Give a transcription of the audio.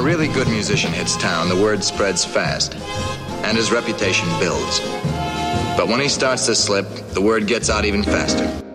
really good musician hits town, the word spreads fast, and his reputation builds. But when he starts to slip, the word gets out even faster.